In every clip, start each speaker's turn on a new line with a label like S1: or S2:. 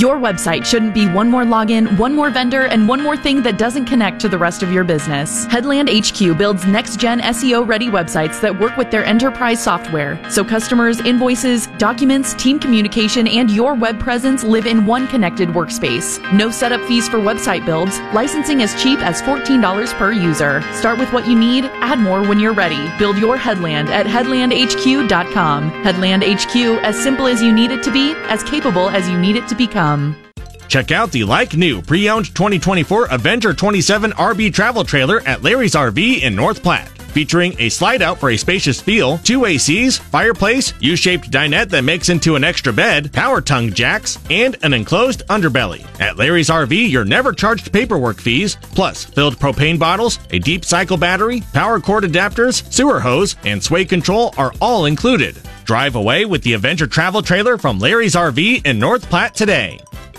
S1: Your website shouldn't be one more login, one more vendor, and one more thing that doesn't connect to the rest of your business. Headland HQ builds next-gen SEO-ready websites that work with their enterprise software, so customers, invoices, documents, team communication, and your web presence live in one connected workspace. No setup fees for website builds. Licensing as cheap as $14 per user. Start with what you need, add more when you're ready. Build your Headland at headlandhq.com. Headland HQ, as simple as you need it to be, as capable as you need it to become.
S2: Check out the like-new pre-owned 2024 Avenger 27 RB travel trailer at Larry's RV in North Platte. Featuring a slide-out for a spacious feel, 2 ACs, fireplace, U-shaped dinette that makes into an extra bed, power tongue jacks, and an enclosed underbelly. At Larry's RV, you're never charged paperwork fees, plus filled propane bottles, a deep cycle battery, power cord adapters, sewer hose, and sway control are all included. Drive away with the Avenger travel trailer from Larry's RV in North Platte today.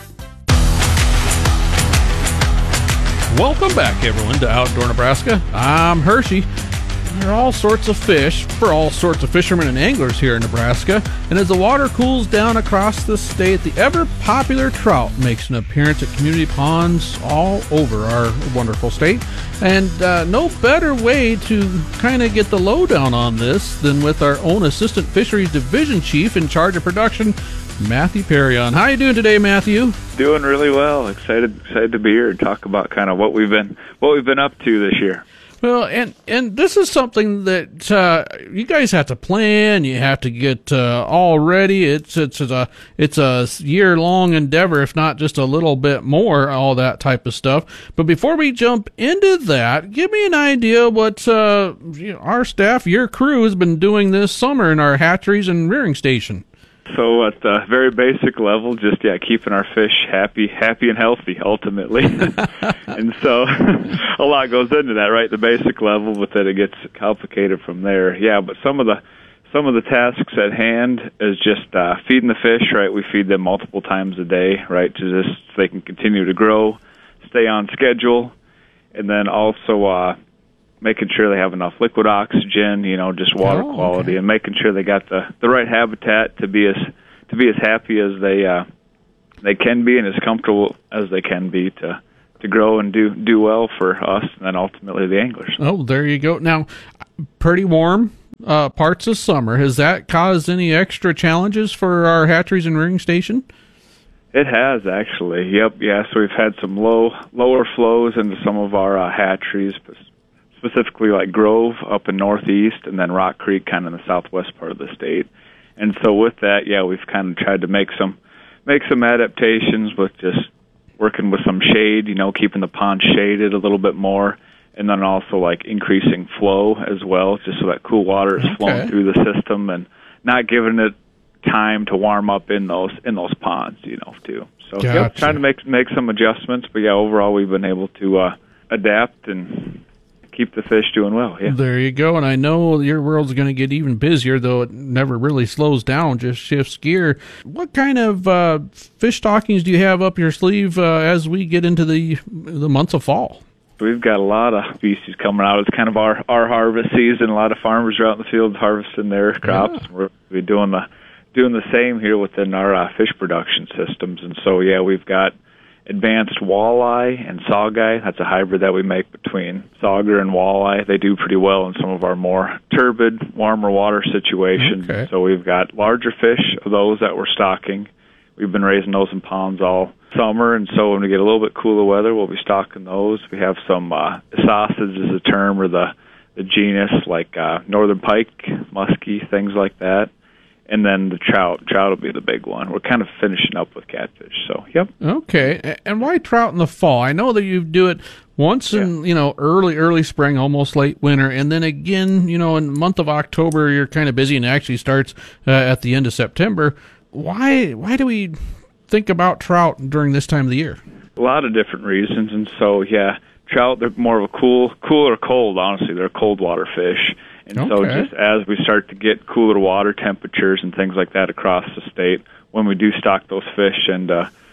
S3: Welcome back, everyone, to Outdoor Nebraska. I'm Hershey. There are all sorts of fish for all sorts of fishermen and anglers here in Nebraska. And as the water cools down across the state, the ever-popular trout makes an appearance at community ponds all over our wonderful state. And no better way to kind of get the lowdown on this than with our own Assistant Fisheries Division Chief in charge of production, Matthew Perrion. How you doing today, Matthew?
S4: Doing really well. Excited to be here and talk about kind of what we've been up to this year.
S3: Well, and this is something that you guys have to plan. You have to get all ready. It's a year-long endeavor, if not just a little bit more, all that type of stuff. But before we jump into that, give me an idea what our staff, your crew, has been doing this summer in our hatcheries and rearing station.
S4: So at the very basic level, just keeping our fish happy and healthy ultimately. And so a lot goes into that, right? The basic level, but then it gets complicated from there. Yeah, but some of the tasks at hand is just feeding the fish, right? We feed them multiple times a day, right? To just so they can continue to grow, stay on schedule, and then also making sure they have enough liquid oxygen, just water quality, and making sure they got the right habitat to be as happy as they can be and as comfortable as they can be to grow and do well for us and then ultimately the anglers.
S3: Oh, there you go. Now, pretty warm parts of summer. Has that caused any extra challenges for our hatcheries and rearing station?
S4: It has, actually. Yep. Yeah. So we've had some lower flows into some of our hatcheries, specifically like Grove up in Northeast, and then Rock Creek kind of in the southwest part of the state. And so with that, we've kind of tried to make some adaptations with just working with some shade, keeping the pond shaded a little bit more, and then also like increasing flow as well, just so that cool water is flowing through the system and not giving it time to warm up in those ponds, too. So trying to make some adjustments, but overall we've been able to adapt and keep the fish doing well. Yeah.
S3: There you go. And I know your world's going to get even busier, though it never really slows down, just shifts gear. What kind of fish stockings do you have up your sleeve as we get into the months of fall?
S4: We've got a lot of species coming out. It's kind of our harvest season. A lot of farmers are out in the field harvesting their crops. Yeah. We're doing the same here within our fish production systems. And so, we've got advanced walleye and saugeye. That's a hybrid that we make between sauger and walleye. They do pretty well in some of our more turbid, warmer water situations. Okay. So we've got larger fish of those that we're stocking. We've been raising those in ponds all summer, and so when we get a little bit cooler weather, we'll be stocking those. We have some sausage is a term, or the genus, like northern pike, muskie, things like that. And then the trout will be the big one. We're kind of finishing up with catfish. So, yep.
S3: Okay. And why trout in the fall? I know that you do it once in, early spring, almost late winter. And then again, in the month of October, you're kind of busy and it actually starts at the end of September. Why do we think about trout during this time of the year?
S4: A lot of different reasons. And so, trout, they're more of a cool or cold, honestly. They're cold water fish. And so just as we start to get cooler water temperatures and things like that across the state, when we do stock those fish and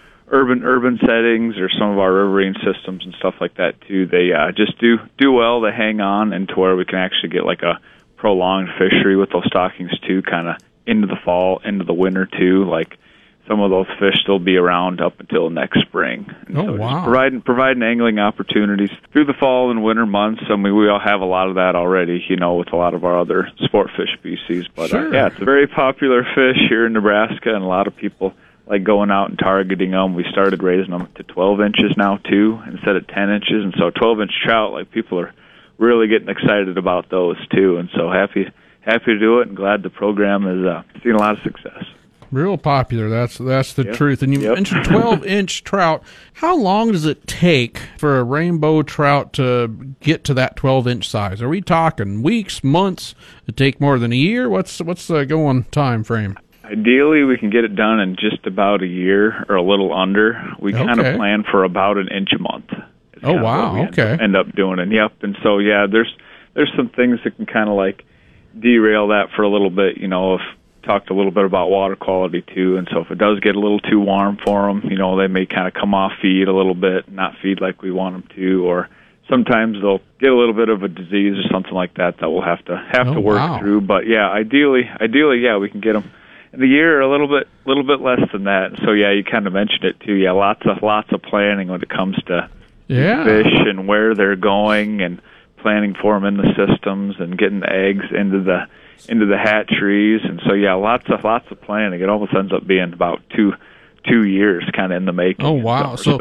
S4: urban settings or some of our riverine systems and stuff like that too, they just do well. They hang on, and to where we can actually get like a prolonged fishery with those stockings too, kind of into the fall, into the winter too. Like some of those fish still be around up until next spring. And
S3: oh, wow.
S4: Just providing angling opportunities through the fall and winter months. I mean, we all have a lot of that already, with a lot of our other sport fish species. But
S3: sure.
S4: it's a very popular fish here in Nebraska, and a lot of people like going out and targeting them. We started raising them to 12 inches now, too, instead of 10 inches. And so 12-inch trout, like, people are really getting excited about those, too. And so happy to do it, and glad the program is seeing a lot of success.
S3: Real popular. That's the truth. And you mentioned 12-inch trout. How long does it take for a rainbow trout to get to that 12-inch size? Are we talking weeks, months? It take more than a year? What's the going time frame?
S4: Ideally, we can get it done in just about a year or a little under. We kind of plan for about an inch a month.
S3: Oh, wow. Okay.
S4: End up doing it. Yep. And so, there's some things that can kind of like derail that for a little bit. If talked a little bit about water quality too, and so if it does get a little too warm for them, they may kind of come off feed a little bit, not feed like we want them to, or sometimes they'll get a little bit of a disease or something like that we'll have to work through. But ideally, we can get them in the year or a little bit less than that. So you kind of mentioned it too. Lots of planning when it comes to fish and where they're going, and planning for them in the systems and getting the eggs into the hatcheries. And so lots of planning. It almost ends up being about two years kind of in the making.
S3: Oh, wow. So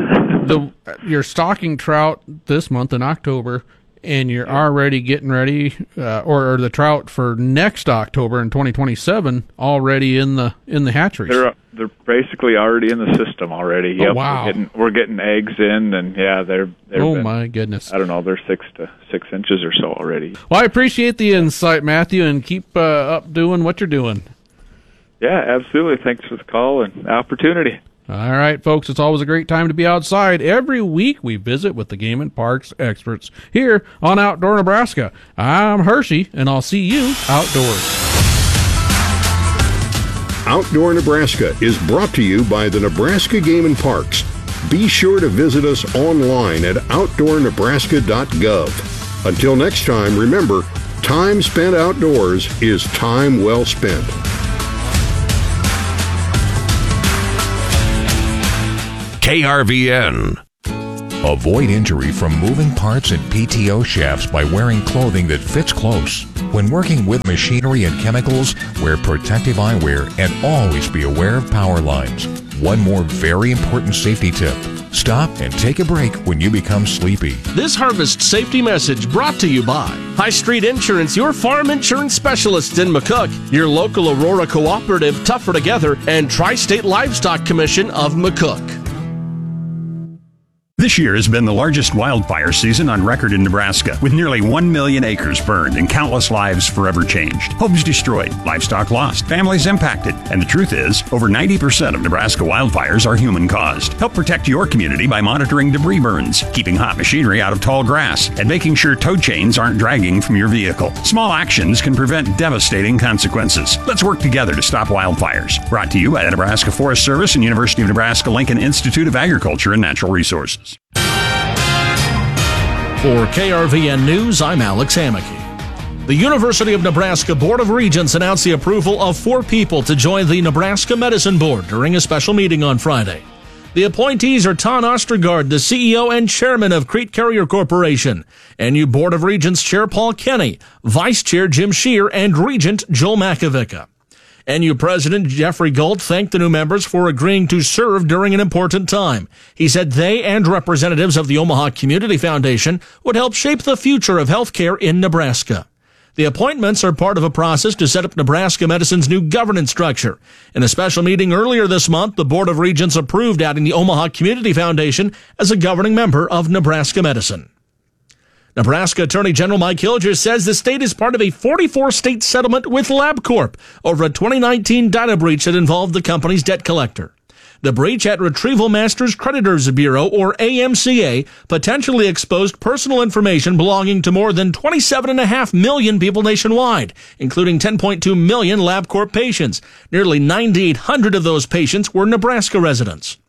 S3: you're stocking trout this month in October, and you're already getting ready, or the trout for next October in 2027 already in the hatcheries.
S4: They're basically already in the system already.
S3: Oh, wow.
S4: We're getting eggs in, and they're
S3: my goodness.
S4: I don't know, they're 6 inches or so already.
S3: Well, I appreciate the insight, Matthew, and keep up doing what you're doing.
S4: Yeah, absolutely. Thanks for the call and opportunity.
S3: All right, folks, it's always a great time to be outside. Every week we visit with the Game and Parks experts here on Outdoor Nebraska. I'm Hershey, and I'll see you outdoors.
S5: Outdoor Nebraska is brought to you by the Nebraska Game and Parks. Be sure to visit us online at outdoornebraska.gov. Until next time, remember, time spent outdoors is time well spent.
S6: KRVN. Avoid injury from moving parts and PTO shafts by wearing clothing that fits close. When working with machinery and chemicals, wear protective eyewear and always be aware of power lines. One more very important safety tip. Stop and take a break when you become sleepy.
S7: This harvest safety message brought to you by High Street Insurance, your farm insurance specialists in McCook, your local Aurora Cooperative, Tougher Together, and Tri-State Livestock Commission of McCook.
S8: This year has been the largest wildfire season on record in Nebraska, with nearly 1 million acres burned and countless lives forever changed. Homes destroyed, livestock lost, families impacted. And the truth is, over 90% of Nebraska wildfires are human-caused. Help protect your community by monitoring debris burns, keeping hot machinery out of tall grass, and making sure tow chains aren't dragging from your vehicle. Small actions can prevent devastating consequences. Let's work together to stop wildfires. Brought to you by the Nebraska Forest Service and University of Nebraska-Lincoln Institute of Agriculture and Natural Resources.
S7: For KRVN News, I'm Alex Hammocky. The University of Nebraska Board of Regents announced the approval of 4 people to join the Nebraska Medicine Board during a special meeting on Friday. The appointees are Ton Ostergaard, the CEO and chairman of Crete Carrier Corporation, NU Board of Regents Chair Paul Kenny, Vice Chair Jim Scheer, and Regent Joel Makovica. NU President Jeffrey Galt thanked the new members for agreeing to serve during an important time. He said they and representatives of the Omaha Community Foundation would help shape the future of healthcare in Nebraska. The appointments are part of a process to set up Nebraska Medicine's new governance structure. In a special meeting earlier this month, the Board of Regents approved adding the Omaha Community Foundation as a governing member of Nebraska Medicine. Nebraska Attorney General Mike Hilger says the state is part of a 44-state settlement with LabCorp over a 2019 data breach that involved the company's debt collector. The breach at Retrieval Masters Creditors Bureau, or AMCA, potentially exposed personal information belonging to more than 27.5 million people nationwide, including 10.2 million LabCorp patients. Nearly 9,800 of those patients were Nebraska residents.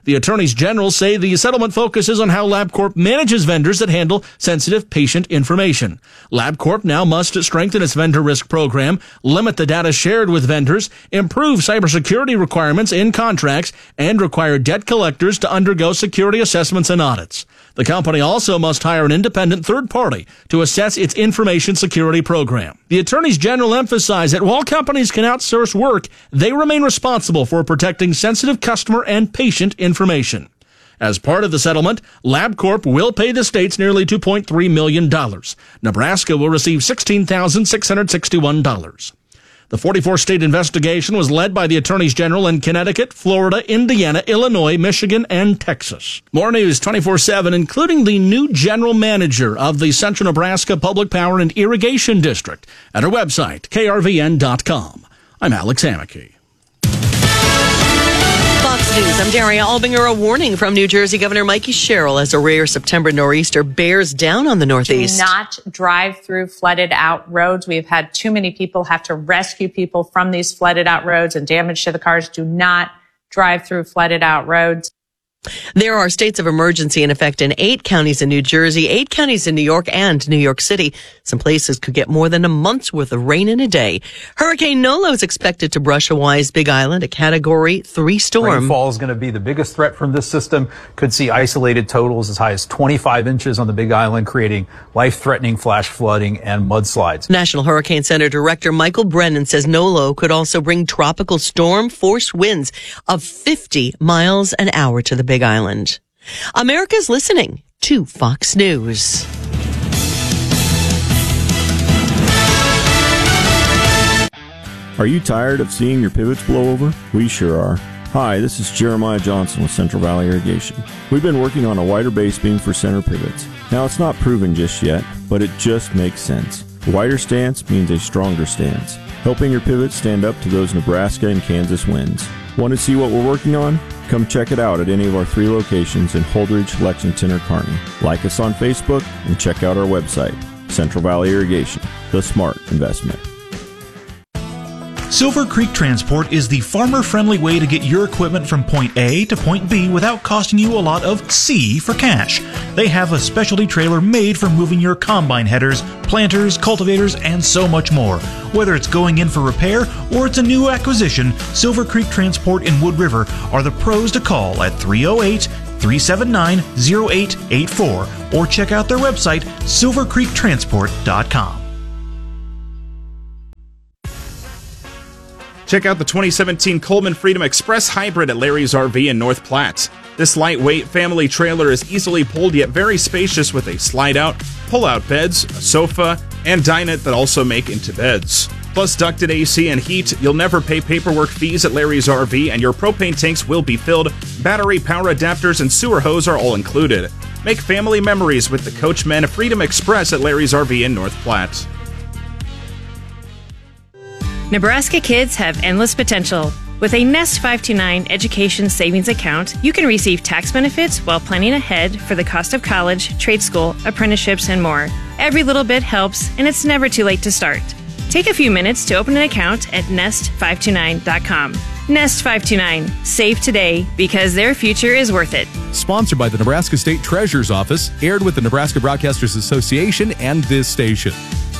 S7: The attorneys general say the settlement focuses on how LabCorp manages vendors that handle sensitive patient information. LabCorp now must strengthen its vendor risk program, limit the data shared with vendors, improve cybersecurity requirements in contracts, and require debt collectors to undergo security assessments and audits. The company also must hire an independent third party to assess its information security program. The attorneys general emphasize that while companies can outsource work, they remain responsible for protecting sensitive customer and patient information. As part of the settlement, LabCorp will pay the states nearly $2.3 million. Nebraska will receive $16,661. The 44-state investigation was led by the attorneys general in Connecticut, Florida, Indiana, Illinois, Michigan, and Texas. More news 24/7, including the new general manager of the Central Nebraska Public Power and Irrigation District at our website, krvn.com. I'm Alex Hammack.
S9: Fox News, I'm Daria Albinger. A warning from New Jersey Governor Mikey Sherrill as a rare September nor'easter bears down on the Northeast.
S10: Do not drive through flooded out roads. We've had too many people have to rescue people from these flooded out roads and damage to the cars. Do not drive through flooded out roads.
S9: There are states of emergency in effect in 8 counties in New Jersey, 8 counties in New York and New York City. Some places could get more than a month's worth of rain in a day. Hurricane Nolo is expected to brush Hawaii's Big Island, a Category 3 storm.
S11: Rainfall is going to be the biggest threat from this system. Could see isolated totals as high as 25 inches on the Big Island, creating life-threatening flash flooding and mudslides.
S9: National Hurricane Center Director Michael Brennan says Nolo could also bring tropical storm force winds of 50 miles an hour to the Big Island. America's listening to Fox News.
S12: Are you tired of seeing your pivots blow over? We sure are. Hi, this is Jeremiah Johnson with Central Valley Irrigation. We've been working on a wider base beam for center pivots. Now, it's not proven just yet, but it just makes sense. A wider stance means a stronger stance, helping your pivots stand up to those Nebraska and Kansas winds. Want to see what we're working on? Come check it out at any of our 3 locations in Holdridge, Lexington, or Kearney. Like us on Facebook and check out our website, Central Valley Irrigation, the smart investment.
S13: Silver Creek Transport is the farmer-friendly way to get your equipment from point A to point B without costing you a lot of C for cash. They have a specialty trailer made for moving your combine headers, planters, cultivators, and so much more. Whether it's going in for repair or it's a new acquisition, Silver Creek Transport in Wood River are the pros to call at 308-379-0884 or check out their website, silvercreektransport.com.
S14: Check out the 2017 Coleman Freedom Express Hybrid at Larry's RV in North Platte. This lightweight family trailer is easily pulled yet very spacious with a slide-out, pull-out beds, a sofa, and dinette that also make into beds. Plus ducted AC and heat, you'll never pay paperwork fees at Larry's RV, and your propane tanks will be filled. Battery, power adapters, and sewer hose are all included. Make family memories with the Coachmen Freedom Express at Larry's RV in North Platte.
S15: Nebraska kids have endless potential. With a Nest 529 education savings account, you can receive tax benefits while planning ahead for the cost of college, trade school, apprenticeships, and more. Every little bit helps, and it's never too late to start. Take a few minutes to open an account at nest529.com. Nest 529. Save today because their future is worth it.
S16: Sponsored by the Nebraska State Treasurer's Office, aired with the Nebraska Broadcasters Association and this station.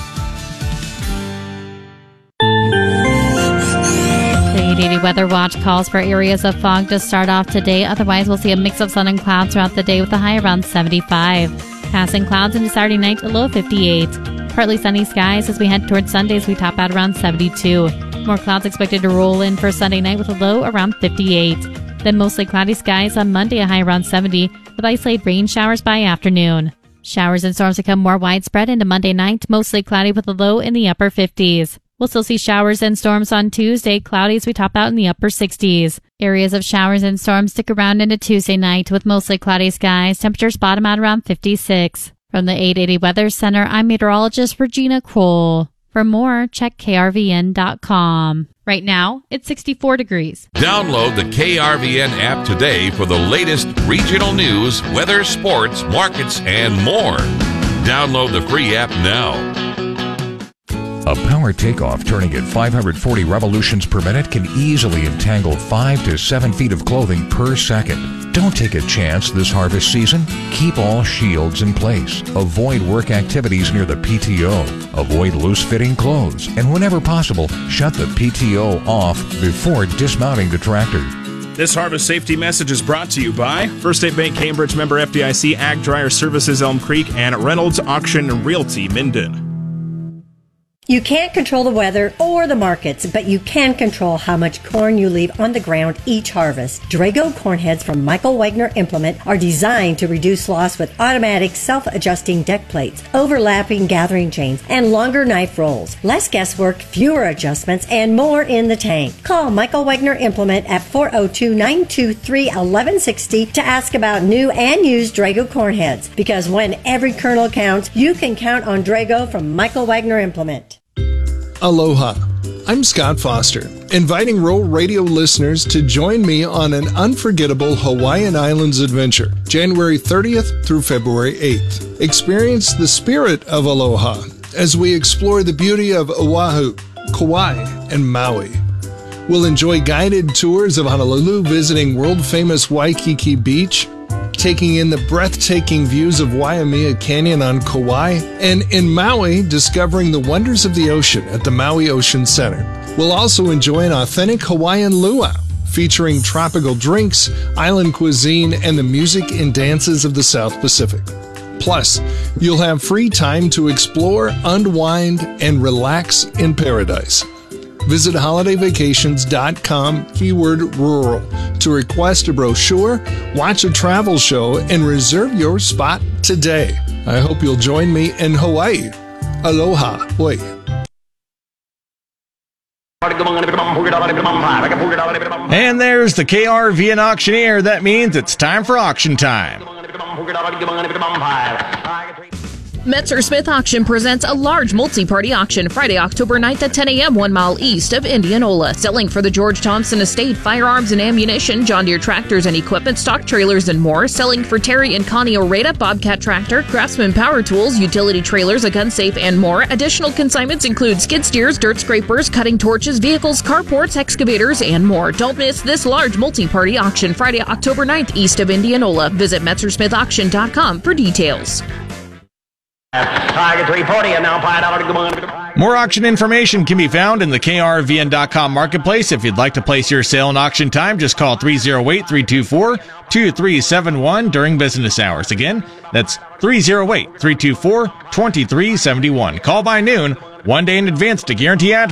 S17: The Weather Watch calls for areas of fog to start off today. Otherwise, we'll see a mix of sun and clouds throughout the day with a high around 75. Passing clouds into Saturday night, a low of 58. Partly sunny skies as we head towards Sundays. We top out around 72. More clouds expected to roll in for Sunday night with a low around 58. Then mostly cloudy skies on Monday, a high around 70, with isolated rain showers by afternoon. Showers and storms become more widespread into Monday night, mostly cloudy with a low in the upper 50s. We'll still see showers and storms on Tuesday, cloudy as we top out in the upper 60s. Areas of showers and storms stick around into Tuesday night with mostly cloudy skies. Temperatures bottom out around 56. From the 880 Weather Center, I'm meteorologist Regina Kroll. For more, check krvn.com. Right now, it's 64 degrees.
S18: Download the KRVN app today for the latest regional news, weather, sports, markets, and more. Download the free app now.
S6: A power takeoff turning at 540 revolutions per minute can easily entangle 5 to 7 feet of clothing per second. Don't take a chance this harvest season. Keep all shields in place. Avoid work activities near the PTO. Avoid loose-fitting clothes. And whenever possible, shut the PTO off before dismounting the tractor.
S14: This harvest safety message is brought to you by First State Bank Cambridge, member FDIC, Ag Dryer Services Elm Creek, and Reynolds Auction and Realty Minden.
S19: You can't control the weather or the markets, but you can control how much corn you leave on the ground each harvest. Drago corn heads from Michael Wagner Implement are designed to reduce loss with automatic self-adjusting deck plates, overlapping gathering chains, and longer knife rolls. Less guesswork, fewer adjustments, and more in the tank. Call Michael Wagner Implement at 402-923-1160 to ask about new and used Drago corn heads. Because when every kernel counts, you can count on Drago from Michael Wagner Implement.
S20: Aloha. I'm Scott Foster, inviting Rural Radio listeners to join me on an unforgettable Hawaiian Islands adventure, January 30th through February 8th. Experience the spirit of aloha as we explore the beauty of Oahu, Kauai, and Maui. We'll enjoy guided tours of Honolulu, visiting world-famous Waikiki Beach, taking in the breathtaking views of Waimea Canyon on Kauai, and in Maui, discovering the wonders of the ocean at the Maui Ocean Center. We'll also enjoy an authentic Hawaiian luau, featuring tropical drinks, island cuisine, and the music and dances of the South Pacific. Plus, you'll have free time to explore, unwind, and relax in paradise. Visit holidayvacations.com /rural to request a brochure, watch a travel show, and reserve your spot today. I hope you'll join me in Hawaii. Aloha. Oi.
S2: And there's the KRVN auctioneer. That means it's time for auction time.
S1: Metzer Smith Auction presents a large multi-party auction Friday, October 9th at 10 a.m. 1 mile east of Indianola. Selling for the George Thompson Estate, firearms and ammunition, John Deere tractors and equipment, stock trailers, and more. Selling for Terry and Connie Oreda, Bobcat tractor, Craftsman power tools, utility trailers, a gun safe, and more. Additional consignments include skid steers, dirt scrapers, cutting torches, vehicles, carports, excavators, and more. Don't miss this large multi-party auction Friday, October 9th east of Indianola. Visit MetzerSmithAuction.com for details.
S2: Target 340 and now $5. More auction information can be found in the KRVN.com marketplace. If you'd like to place your sale in auction time, just call 308-324-2371 during business hours. Again, that's 308-324-2371. Call by noon, 1 day in advance to guarantee ad